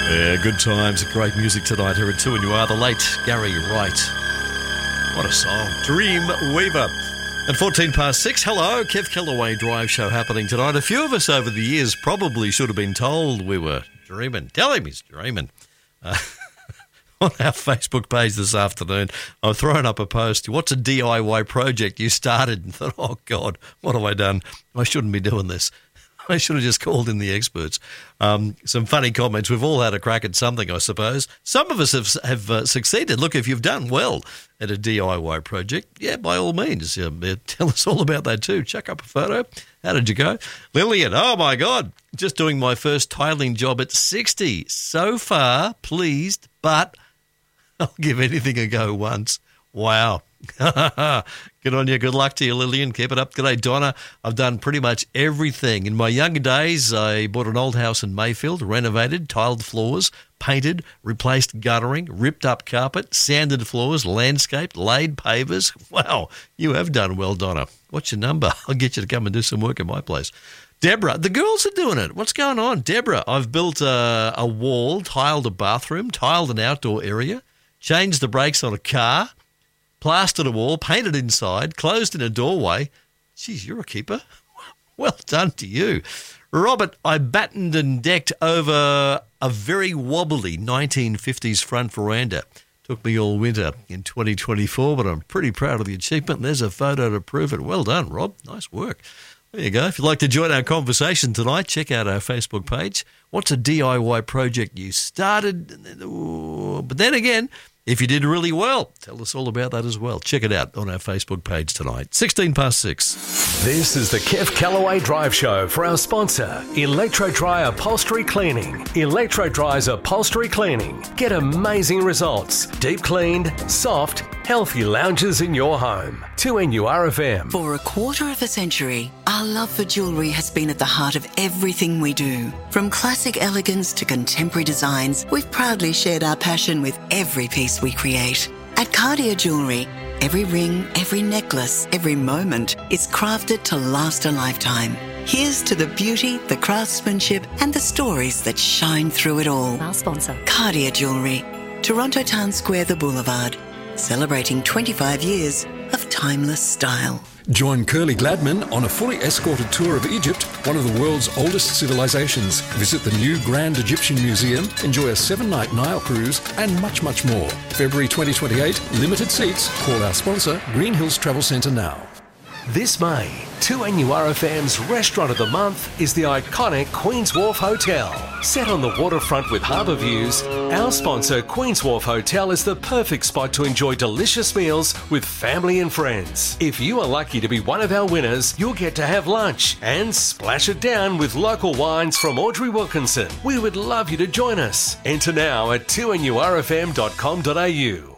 Yeah, good times, great music tonight here at 2 and you are the late Gary Wright. What a song. Dream Weaver. And 14 past 6, hello, Kev Kellaway Drive Show happening tonight. A few of us over the years probably should have been told we were dreaming. Tell him he's dreaming. On our Facebook page this afternoon, I've thrown up a post. What's a DIY project you started? And thought, oh, God, what have I done? I shouldn't be doing this. I should have just called in the experts. Some funny comments. We've all had a crack at something, I suppose. Some of us have succeeded. Look, if you've done well at a DIY project, yeah, by all means, tell us all about that too. Chuck up a photo. How did you go? Lillian, oh my God, just doing my first tiling job at 60. So far, pleased, but I'll give anything a go once. Wow. Good on you. Good luck to you, Lillian. Keep it up. G'day, Donna. I've done pretty much everything. In my younger days, I bought an old house in Mayfield, renovated, tiled floors, painted, replaced guttering, ripped up carpet, sanded floors, landscaped, laid pavers. Wow, you have done well, Donna. What's your number? I'll get you to come and do some work at my place. Deborah, the girls are doing it. What's going on? Deborah, I've built a wall, tiled a bathroom, tiled an outdoor area, changed the brakes on a car, plastered a wall, painted inside, closed in a doorway. Geez, you're a keeper. Well done to you. Robert, I battened and decked over a very wobbly 1950s front veranda. Took me all winter in 2024, but I'm pretty proud of the achievement. There's a photo to prove it. Well done, Rob. Nice work. There you go. If you'd like to join our conversation tonight, check out our Facebook page. What's a DIY project you started? But then again, if you did really well, tell us all about that as well. Check it out on our Facebook page tonight. 16 past 6. This is the Kev Kellaway Drive Show for our sponsor, Electro Dry Upholstery Cleaning. Electro Dry's Upholstery Cleaning. Get amazing results. Deep cleaned, soft, healthy lounges in your home. 2NURFM. For a quarter of a century, our love for jewellery has been at the heart of everything we do. From classic elegance to contemporary designs, we've proudly shared our passion with every piece we create. At Cartier Jewellery, every ring, every necklace, every moment is crafted to last a lifetime. Here's to the beauty, the craftsmanship, and the stories that shine through it all. Our sponsor. Cartier Jewellery, Toronto Town Square, the Boulevard, celebrating 25 years of timeless style. Join Curly Gladman on a fully escorted tour of Egypt, one of the world's oldest civilizations. Visit the new Grand Egyptian Museum, enjoy a 7-night Nile cruise, and much, much more. February 2028, limited seats. Call our sponsor, Green Hills Travel Centre now. This May, 2NURFM's Restaurant of the Month is the iconic Queen's Wharf Hotel. Set on the waterfront with harbour views, our sponsor Queen's Wharf Hotel is the perfect spot to enjoy delicious meals with family and friends. If you are lucky to be one of our winners, you'll get to have lunch and splash it down with local wines from Audrey Wilkinson. We would love you to join us. Enter now at 2NURFM.com.au.